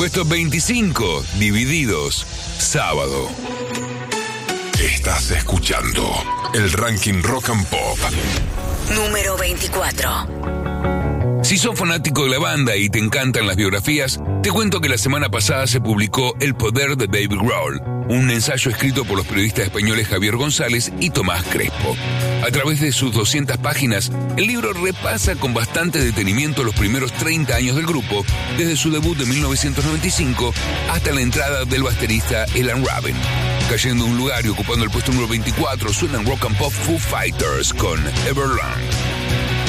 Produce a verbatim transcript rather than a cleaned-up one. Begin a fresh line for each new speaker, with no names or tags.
Puesto veinticinco, Divididos, sábado.
Estás escuchando el ranking Rock and Pop.
Número veinticuatro.
Si sos fanático de la banda y te encantan las biografías, te cuento que la semana pasada se publicó El poder de Dave Grohl, un ensayo escrito por los periodistas españoles Javier González y Tomás Crespo. A través de sus doscientas páginas, el libro repasa con bastante detenimiento los primeros treinta años del grupo, desde su debut de mil novecientos noventa y cinco hasta la entrada del baterista Ian Rabin. Cayendo un lugar y ocupando el puesto número veinticuatro, suenan Rock and Pop Foo Fighters con Everlong.